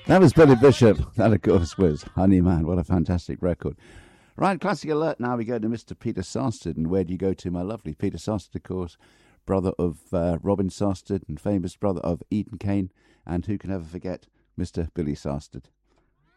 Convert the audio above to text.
That was Billy Bishop. That, of course, was Honey Man. What a fantastic record. Right, Classic Alert. Now we go to Mr. Peter Sarsted. And where do you go to, my lovely? Peter Sarsted, of course, brother of Robin Sarsted and famous brother of Eden Kane. And who can ever forget Mr. Billy Sarsted?